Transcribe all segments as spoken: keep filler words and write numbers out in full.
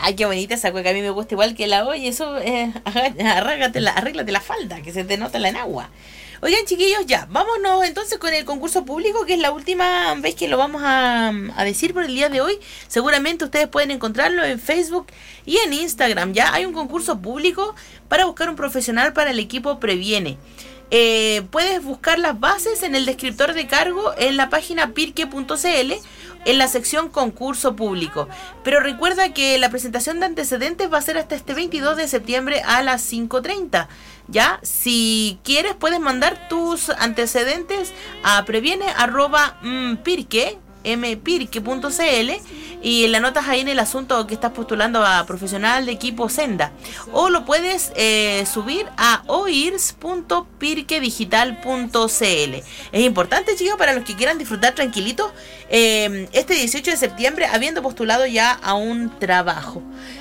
Ay, qué bonita esa cueca, a mí me gusta igual que la oye, eso, eh, arréglate la, arréglate la falda, que se te nota la enagua. Oigan, chiquillos, ya, vámonos entonces con el concurso público, que es la última vez que lo vamos a, a decir por el día de hoy. Seguramente ustedes pueden encontrarlo en Facebook y en Instagram. Ya hay un concurso público para buscar un profesional para el equipo Previene. Eh, puedes buscar las bases en el descriptor de cargo en la página pirque punto cl, en la sección concurso público. Pero recuerda que la presentación de antecedentes va a ser hasta este veintidós de septiembre a las cinco treinta. Ya, si quieres puedes mandar tus antecedentes a previene arroba pirque punto cl y le anotas ahí en el asunto que estás postulando a profesional de equipo Senda, o lo puedes eh, subir a oirs punto pirque digital punto cl. Es importante, chicos, para los que quieran disfrutar tranquilitos eh, este dieciocho de septiembre, habiendo postulado ya a un trabajo.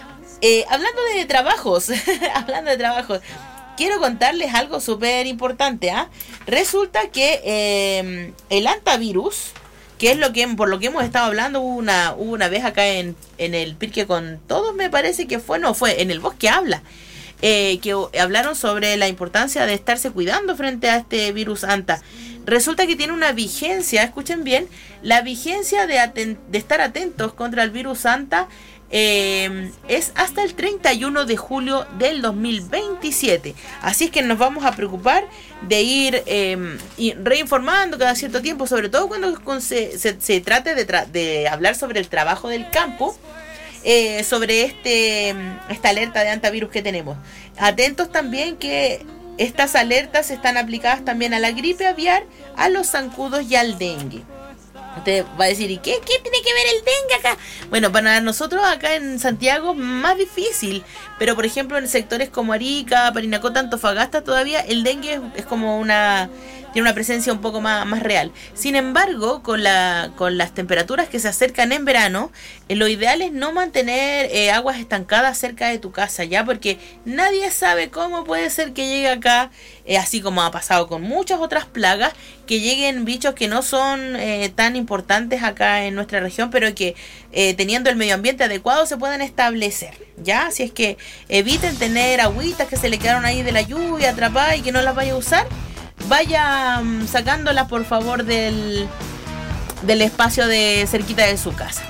Eh, hablando de trabajos, hablando de trabajos, quiero contarles algo súper importante. ¿eh? Resulta que eh, el antivirus, que es lo que por lo que hemos estado hablando, hubo una, hubo una vez acá en, en el Pirque con Todos, me parece que fue, no, fue en el Bosque Habla, eh, que hablaron sobre la importancia de estarse cuidando frente a este virus anta. Resulta que tiene una vigencia, escuchen bien, la vigencia de, aten- de estar atentos contra el virus anta eh, es hasta el treinta y uno de julio del dos mil veintisiete. Así es que nos vamos a preocupar de ir eh, y reinformando cada cierto tiempo, sobre todo cuando se, se, se trate de, tra- de hablar sobre el trabajo del campo, eh, sobre este esta alerta de antivirus que tenemos. Atentos también que estas alertas están aplicadas también a la gripe aviar, a los zancudos y al dengue. Usted va a decir, ¿y qué, qué tiene que ver el dengue acá? Bueno, para nosotros acá en Santiago más difícil, pero por ejemplo en sectores como Arica, Parinacota, Antofagasta, todavía el dengue es, es como una... tiene una presencia un poco más, más real. Sin embargo, con la con las temperaturas que se acercan en verano, eh, lo ideal es no mantener eh, aguas estancadas cerca de tu casa, ¿ya? Porque nadie sabe cómo puede ser que llegue acá, eh, así como ha pasado con muchas otras plagas, que lleguen bichos que no son eh, tan importantes acá en nuestra región, pero que eh, teniendo el medio ambiente adecuado se pueden establecer, ¿ya? Así es que eviten tener agüitas que se le quedaron ahí de la lluvia atrapadas y que no las vaya a usar. Vaya um, sacándolas por favor del, del espacio de cerquita de su casa.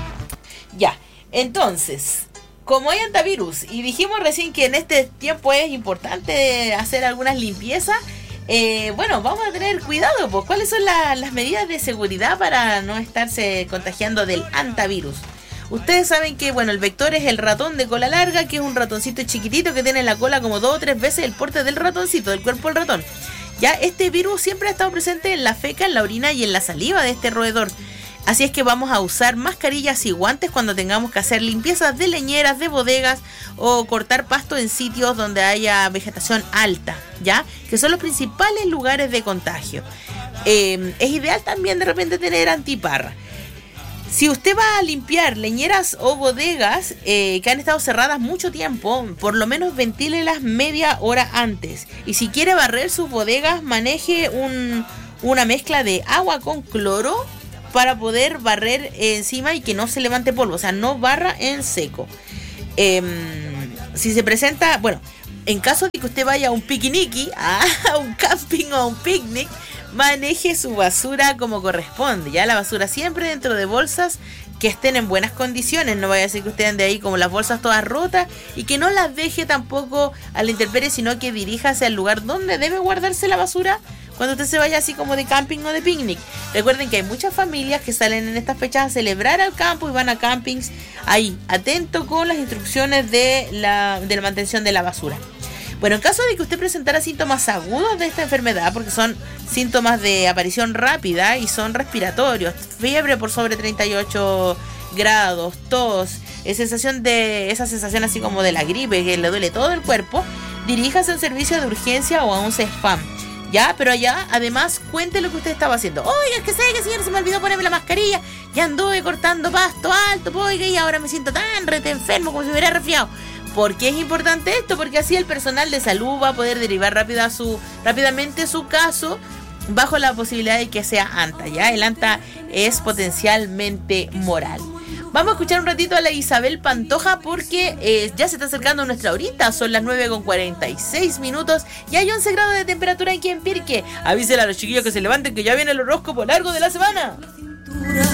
Ya, entonces, como hay antivirus y dijimos recién que en este tiempo es importante hacer algunas limpiezas, eh, bueno, vamos a tener cuidado, pues. ¿Cuáles son la, las medidas de seguridad para no estarse contagiando del antivirus? Ustedes saben que, bueno, el vector es el ratón de cola larga, que es un ratoncito chiquitito que tiene la cola como dos o tres veces el porte del ratoncito, del cuerpo del ratón. Ya, este virus siempre ha estado presente en la feca, en la orina y en la saliva de este roedor. Así es que vamos a usar mascarillas y guantes cuando tengamos que hacer limpiezas de leñeras, de bodegas o cortar pasto en sitios donde haya vegetación alta, ¿ya? Que son los principales lugares de contagio. Eh, es ideal también de repente tener antiparra. Si usted va a limpiar leñeras o bodegas eh, que han estado cerradas mucho tiempo, por lo menos ventílelas media hora antes. Y si quiere barrer sus bodegas, maneje un, una mezcla de agua con cloro para poder barrer encima y que no se levante polvo. O sea, no barra en seco. Eh, si se presenta, bueno, en caso de que usted vaya a un piquiniqui, a un camping o a un picnic, maneje su basura como corresponde, ya la basura siempre dentro de bolsas que estén en buenas condiciones. No vaya a ser que usted ande ahí como las bolsas todas rotas, y que no las deje tampoco a la intemperie, sino que diríjase al lugar donde debe guardarse la basura cuando usted se vaya así como de camping o de picnic. Recuerden que hay muchas familias que salen en estas fechas a celebrar al campo y van a campings. Ahí, atento con las instrucciones de la, de la mantención de la basura. Bueno, en caso de que usted presentara síntomas agudos de esta enfermedad, porque son síntomas de aparición rápida y son respiratorios, fiebre por sobre treinta y ocho grados, tos, es sensación de, esa sensación así como de la gripe, que le duele todo el cuerpo, diríjase a un servicio de urgencia o a un CESFAM. Ya, pero allá, además, cuente lo que usted estaba haciendo. Oiga, es que sé que señor se me olvidó ponerme la mascarilla, ya anduve cortando pasto alto, oiga, y ahora me siento tan rete enfermo como si hubiera resfriado. ¿Por qué es importante esto? Porque así el personal de salud va a poder derivar rápida su, rápidamente su caso bajo la posibilidad de que sea anta, ¿ya? El anta es potencialmente moral. Vamos a escuchar un ratito a la Isabel Pantoja porque eh, ya se está acercando nuestra horita, son las nueve con cuarenta y seis minutos y hay once grados de temperatura aquí en Pirque. Avísele a los chiquillos que se levanten que ya viene el horóscopo largo de la semana.